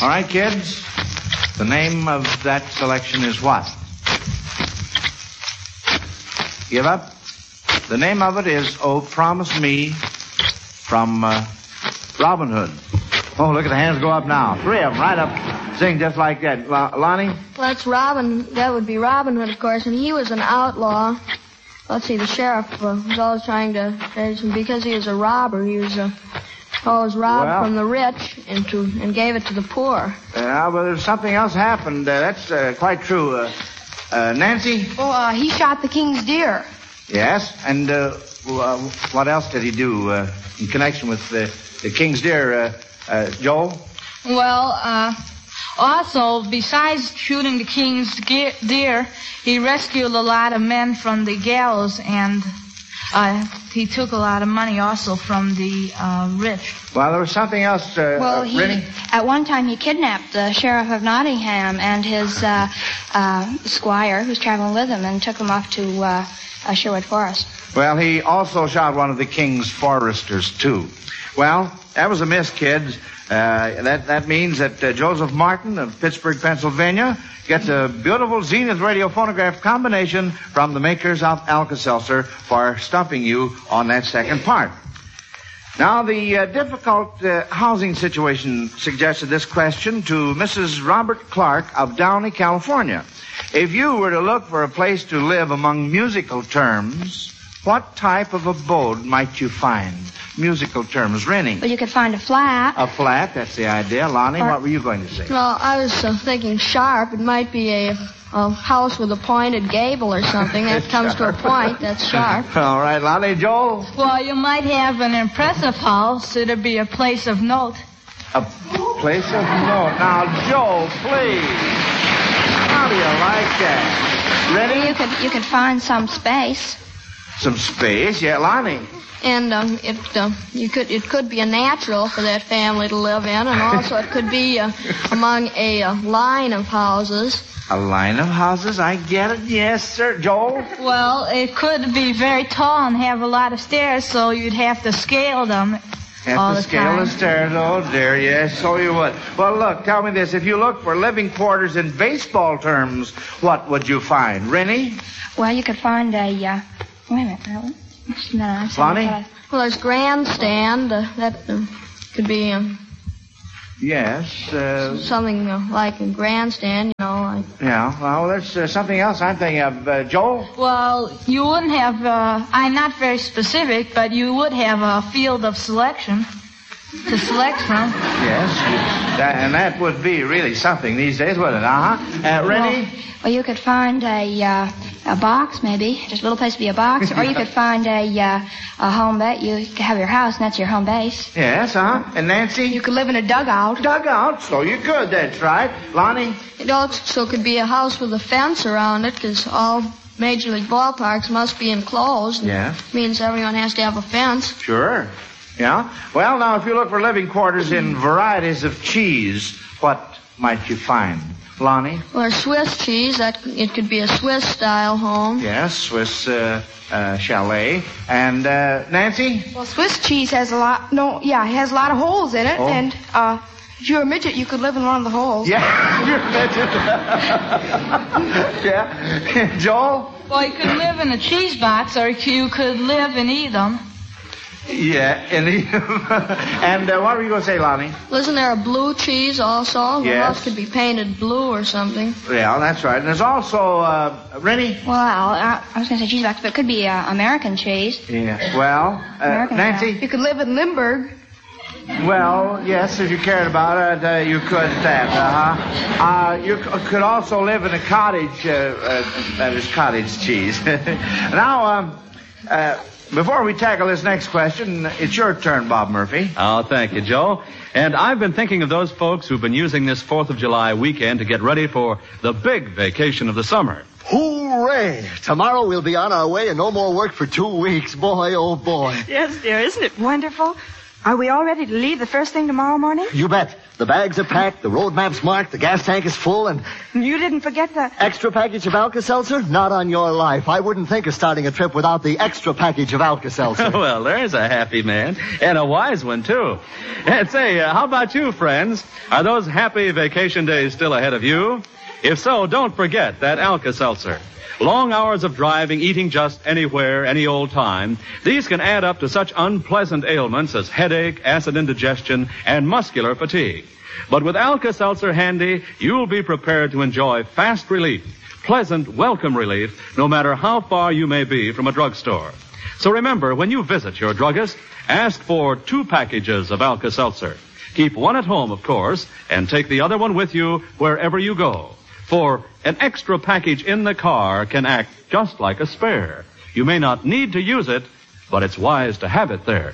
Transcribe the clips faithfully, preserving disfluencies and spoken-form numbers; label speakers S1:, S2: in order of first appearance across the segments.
S1: All right, kids. The name of that selection is what? Give up? The name of it is Oh, Promise Me from uh, Robin Hood. Oh, look at the hands go up now. Three of them right up. Sing just like that. L- Lonnie?
S2: Well, that's Robin. That would be Robin Hood, of course, and he was an outlaw. Let's see, the sheriff uh, was always trying to raise him because he was a robber. He was uh, always robbed
S1: well,
S2: from the rich and, to, and gave it to the poor.
S1: Yeah, but there's something else happened. Uh, that's uh, quite true. Uh, uh, Nancy?
S3: Oh, uh, he shot the king's deer.
S1: Yes, and uh, uh, what else did he do uh, in connection with the, the king's deer, uh, uh, Joel?
S4: Well, uh, also, besides shooting the king's deer, he rescued a lot of men from the gallows, and uh, he took a lot of money also from the uh, rich.
S1: Well, there was something else, uh,
S3: well,
S1: uh,
S3: he,
S1: Rennie?
S3: At one time he kidnapped the sheriff of Nottingham and his uh, uh, squire who was traveling with him and took them off to uh, uh, Sherwood Forest.
S1: Well, he also shot one of the king's foresters, too. Well, that was a miss, kids. Uh, that, that means that uh, Joseph Martin of Pittsburgh, Pennsylvania, gets a beautiful Zenith radio phonograph combination from the makers of Alka-Seltzer for stumping you on that second part. Now, the uh, difficult uh, housing situation suggested this question to Missus Robert Clark of Downey, California. If you were to look for a place to live among musical terms, what type of abode might you find? Musical terms. Rennie?
S3: Well, you could find a flat.
S1: A flat, that's the idea. Lonnie,
S2: Or,
S1: what were you going to say?
S2: Well, I was uh, thinking sharp. It might be a, a house with a pointed gable or something. That comes to a point. That's sharp.
S1: All right, Lonnie. Joel?
S4: Well, you might have an impressive house. It'd be a place of note.
S1: A place of note. Now, Joel, please. How do you like that? Ready?
S3: You could you could find some space.
S1: Some space, yeah, Lonnie.
S2: And um, it uh, you could it could be a natural for that family to live in, and also it could be uh, among a uh, line of houses.
S1: A line of houses? I get it. Yes, sir. Joel?
S4: Well, it could be very tall and have a lot of stairs, so you'd have to scale them.
S1: Have
S4: all
S1: to
S4: the
S1: scale
S4: time.
S1: the stairs. Oh, dear, yes, so you would. Well, look, tell me this. If you look for living quarters in baseball terms, what would you find? Rennie?
S3: Well, you could find a, uh, wait a minute, really? No, no, I'm sorry,
S1: Lonnie?
S2: Well, there's grandstand. Uh, that uh, could be um,
S1: Yes. Uh,
S2: something uh, like a grandstand, you know. Like,
S1: yeah, well, there's uh, something else I'm thinking of. Uh, Joel?
S4: Well, you wouldn't have, uh, I'm not very specific, but you would have a field of selection to select from.
S1: Yes. That, and that would be really something these days, wouldn't it? Uh-huh. Uh, Rennie?
S3: Well, well, you could find a uh, a box, maybe. Just a little place to be a box. Or you could find a uh, a home base. You could have your house, and that's your home base.
S1: Yes, huh? And Nancy?
S3: You could live in a dugout.
S1: Dugout, so you could, that's right. Lonnie?
S2: it also could be a house with a fence around it, because all major league ballparks must be enclosed.
S1: Yeah.
S2: Means everyone has to have a fence.
S1: Sure. Yeah. Well, now, if you look for living quarters in varieties of cheese, what might you find? Lonnie?
S2: Or Swiss cheese. That it could be a Swiss-style home.
S1: Yes, Swiss uh, uh, chalet. And uh, Nancy?
S5: Well, Swiss cheese has a lot, no, yeah, it has a lot of holes in it,
S1: Oh.
S5: and uh, if you're a midget, you could live in one of the holes.
S1: Yeah, you're yeah. Joel?
S4: Well, you could live in a cheese box, or you could live in either.
S1: Yeah, and, and uh, what were you going to say, Lonnie?
S2: Well, isn't there a blue cheese also? The
S1: Yes.
S2: house could be painted blue or something.
S1: Yeah, that's right. And there's also, uh, Rennie?
S3: Well, I, I was going to say cheese box, but it could be uh, American cheese.
S1: Yeah. Well, uh,
S3: American
S1: Nancy?
S5: You could live in Limburg.
S1: Well, yes, if you cared about it, uh, you could that. Uh-huh. Uh, you c- could also live in a cottage, uh, uh, that is cottage cheese. Now, um, uh, before we tackle this next question, it's your turn, Bob Murphy.
S6: Oh, thank you, Joe. And I've been thinking of those folks who've been using this fourth of July weekend to get ready for the big vacation of the summer.
S7: Hooray! Tomorrow we'll be on our way and no more work for two weeks. Boy, oh boy.
S8: Yes, dear. Isn't it wonderful?
S5: Are we all ready to leave the first thing tomorrow morning?
S7: You bet. The bags are packed, the road map's marked, the gas tank is full, and...
S5: You didn't forget the...
S7: Extra package of Alka-Seltzer? Not on your life. I wouldn't think of starting a trip without the extra package of Alka-Seltzer.
S6: Well, there's a happy man. And a wise one, too. And say, uh, how about you, friends? Are those happy vacation days still ahead of you? If so, don't forget that Alka-Seltzer. Long hours of driving, eating just anywhere, any old time, these can add up to such unpleasant ailments as headache, acid indigestion, and muscular fatigue. But with Alka-Seltzer handy, you'll be prepared to enjoy fast relief, pleasant, welcome relief, no matter how far you may be from a drugstore. So remember, when you visit your druggist, ask for two packages of Alka-Seltzer. Keep one at home, of course, and take the other one with you wherever you go. For an extra package in the car can act just like a spare. You may not need to use it, but it's wise to have it there.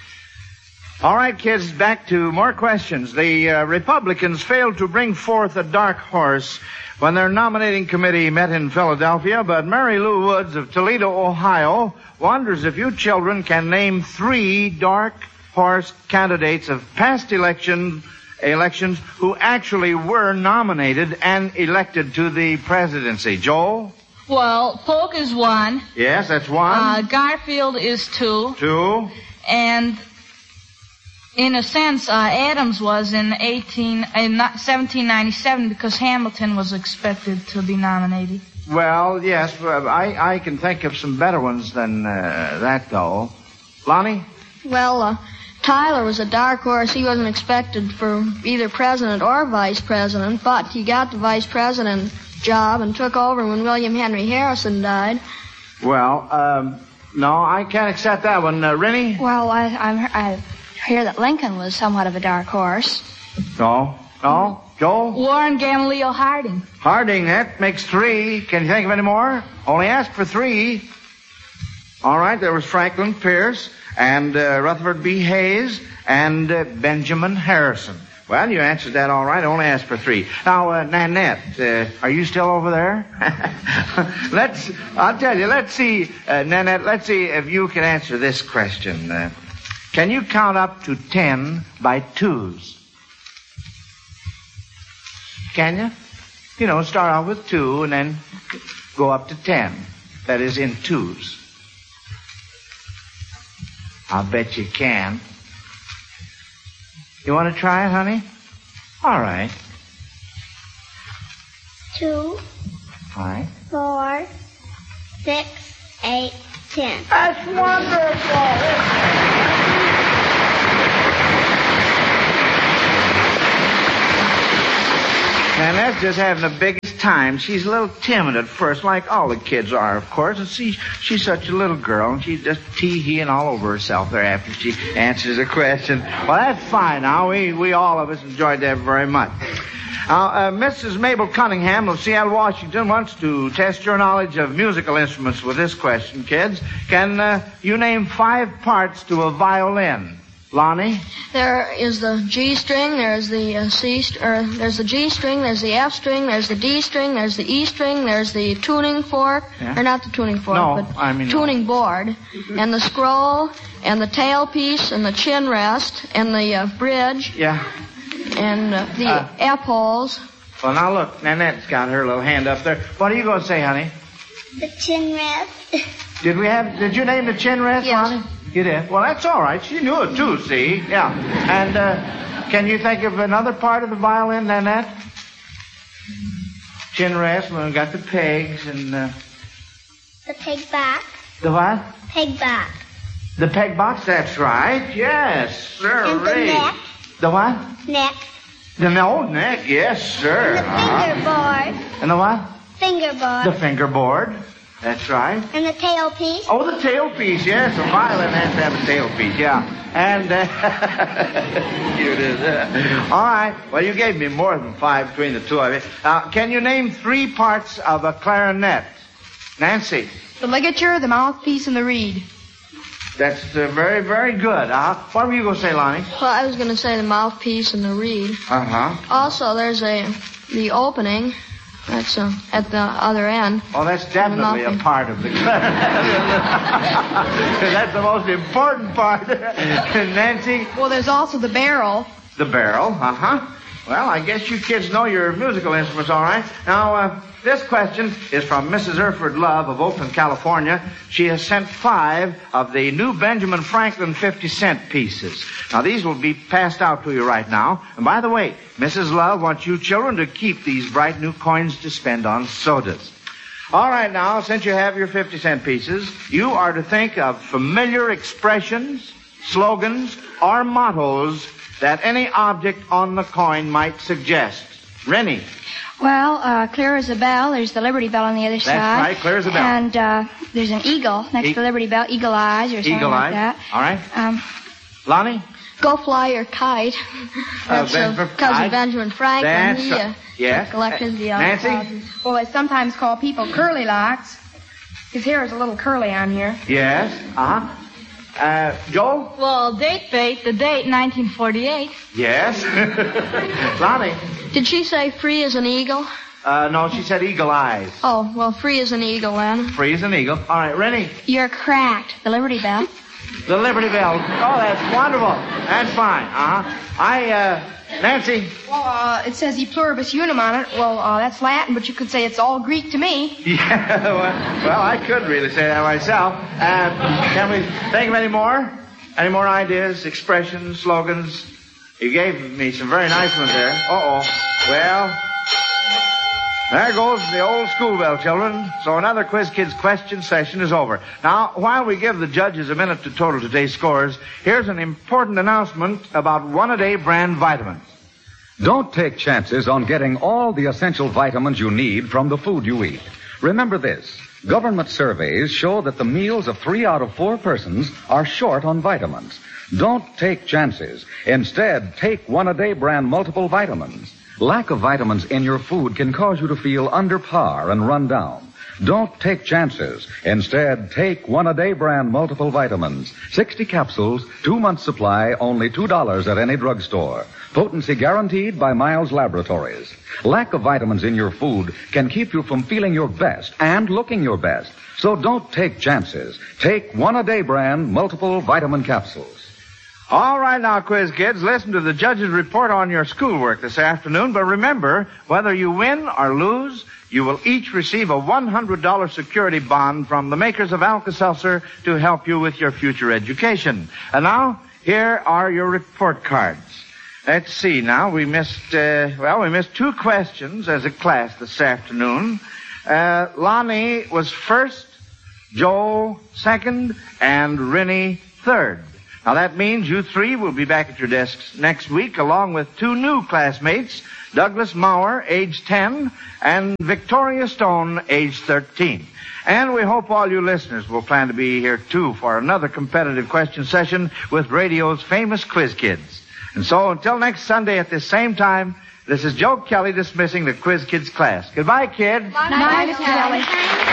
S1: All right, kids, back to more questions. The uh, Republicans failed to bring forth a dark horse when their nominating committee met in Philadelphia, but Mary Lou Woods of Toledo, Ohio, wonders if you children can name three dark horse candidates of past elections elections who actually were nominated and elected to the presidency. Joel?
S4: Well, Polk is one.
S1: Yes, that's one.
S4: Uh, Garfield is two.
S1: Two.
S4: And in a sense, uh, Adams was in eighteen in seventeen ninety-seven because Hamilton was expected to be nominated.
S1: Well, yes, I, I can think of some better ones than uh, that, though. Lonnie?
S2: Well, uh, Tyler was a dark horse. He wasn't expected for either president or vice president, but he got the vice president job and took over when William Henry Harrison died.
S1: Well, um, no, I can't accept that one. Uh, Rennie?
S3: Well, I, I'm, I hear that Lincoln was somewhat of a dark horse.
S1: No. No? Joel?
S4: Warren Gamaliel Harding.
S1: Harding, that makes three. Can you think of any more? Only ask for three. All right, there was Franklin Pierce and uh, Rutherford B. Hayes and uh, Benjamin Harrison. Well, you answered that all right. Only asked for three. Now, uh, Nanette, uh, are you still over there? let's, I'll tell you, let's see, uh, Nanette, let's see if you can answer this question. Uh, can you count up to ten by twos? Can you? You know, start off with two and then go up to ten. That is in twos. I'll bet you can. You want to try it, honey? All right.
S8: Two.
S1: All right.
S8: Four. Six. Eight. Ten.
S1: That's wonderful. And that's just having the biggest time. She's a little timid at first, like all the kids are, of course. And see, she's such a little girl, and she's just tee-heeing all over herself there after she answers a question. Well, that's fine now. We, we all of us enjoyed that very much. Now, uh, Missus Mabel Cunningham of Seattle, Washington, wants to test your knowledge of musical instruments with this question, kids. Can uh, you name five parts to a violin? Lonnie?
S2: There is the G string, there's the uh, C, st- or there's the G string, there's the F string, there's the D string, there's the E string, there's the tuning fork,
S1: yeah.
S2: or not the tuning fork,
S1: no,
S2: but
S1: I mean
S2: tuning
S1: no.
S2: board, and the scroll, and the tailpiece, and the chin rest, and the uh, bridge,
S1: yeah,
S2: and uh, the
S1: uh,
S2: F holes.
S1: Well, now look, Nanette's got her little hand up there. What are you going to say, honey?
S8: The chin rest.
S1: Did we have? Did you name the chin rest,
S2: yes.
S1: Lonnie? You did? Well, that's all right. She knew it, too, see? Yeah. And uh, can you think of another part of the violin, Nanette? Chin rest. Well, we got the pegs and... Uh,
S8: the peg back.
S1: The what?
S8: Peg back.
S1: The peg box, that's right. Yes, sir.
S8: And the neck.
S1: The what?
S8: Neck.
S1: The no, neck, yes, sir.
S8: And the fingerboard.
S1: Uh-huh. And the what?
S8: Fingerboard.
S1: The fingerboard. That's right.
S8: And the tailpiece.
S1: Oh, the tailpiece, yes. A violin has to have a tailpiece, yeah. And, uh, you did that. All right. Well, you gave me more than five between the two of you. Uh, can you name three parts of a clarinet? Nancy?
S5: The ligature, the mouthpiece, and the reed.
S1: That's uh, very, very good. Uh, what were you going to say, Lonnie?
S2: Well, I was going to say the mouthpiece and the reed.
S1: Uh-huh.
S2: Also, there's a the opening That's uh, at the other end.
S1: Oh, that's definitely a part of the That's the most important part. Nancy?
S5: Well, there's also the barrel.
S1: The barrel, uh-huh. Well, I guess you kids know your musical instruments all right. Now, uh, this question is from Missus Erford Love of Oakland, California. She has sent five of the new Benjamin Franklin fifty-cent pieces. Now, these will be passed out to you right now. And by the way, Missus Love wants you children to keep these bright new coins to spend on sodas. All right, now, since you have your fifty-cent pieces, you are to think of familiar expressions, slogans, or mottos that any object on the coin might suggest. Rennie?
S3: Well, uh, clear as a bell. There's the Liberty Bell on the other
S1: That's
S3: side.
S1: That's right, clear as a bell.
S3: And uh, there's an eagle next
S1: e-
S3: to the Liberty Bell. Eagle eyes or something
S1: eagle
S3: like
S1: eyes.
S3: that.
S1: All right.
S3: Um,
S1: Lonnie?
S2: Go fly your kite. That's
S1: Ben-
S2: uh, because of Benjamin Franklin.
S1: That's
S2: he
S1: right.
S2: uh,
S1: Yes.
S2: took electricity out
S1: Nancy?
S2: of houses.
S5: Well, they sometimes call people curly locks. His hair is a little curly on here.
S1: Yes. Uh-huh. Uh, Joel?
S4: Well, date bait, the date, nineteen forty-eight.
S1: Yes. Lonnie?
S2: Did she say free as an eagle?
S1: Uh, no, she said eagle eyes.
S2: Oh, well, free as an eagle then.
S1: Free as an eagle. All right, Rennie?
S3: you're cracked. The Liberty Bell.
S1: The Liberty Bell. Oh, that's wonderful. That's fine. Uh-huh. I, uh, Nancy?
S5: Well, uh, it says e pluribus unum on it. Well, uh, that's Latin, but you could say it's all Greek to me.
S1: Yeah, well, well, I could really say that myself. Uh, can we think of any more? Any more ideas, expressions, slogans? You gave me some very nice ones there. Uh-oh. Well, there goes the old school bell, children. So another Quiz Kids question session is over. Now, while we give the judges a minute to total today's scores, here's an important announcement about one-a-day brand vitamins.
S9: Don't take chances on getting all the essential vitamins you need from the food you eat. Remember this. Government surveys show that the meals of three out of four persons are short on vitamins. Don't take chances. Instead, take one-a-day brand multiple vitamins. Lack of vitamins in your food can cause you to feel under par and run down. Don't take chances. Instead, take one-a-day brand multiple vitamins. sixty capsules, two months supply, only two dollars at any drugstore. Potency guaranteed by Miles Laboratories. Lack of vitamins in your food can keep you from feeling your best and looking your best. So don't take chances. Take one-a-day brand multiple vitamin capsules.
S1: All right now, Quiz Kids, listen to the judge's report on your schoolwork this afternoon. But remember, whether you win or lose, you will each receive a one hundred dollars security bond from the makers of Alka-Seltzer to help you with your future education. And now, here are your report cards. Let's see now. We missed, uh, well, we missed two questions as a class this afternoon. Uh, Lonnie was first, Joel second, and Rennie third. Now, that means you three will be back at your desks next week along with two new classmates, Douglas Maurer, age ten, and Victoria Stone, age thirteen. And we hope all you listeners will plan to be here, too, for another competitive question session with radio's famous Quiz Kids. And so, until next Sunday at this same time, this is Joe Kelly dismissing the Quiz Kids class. Goodbye, kids.
S5: Bye, Mister Kelly.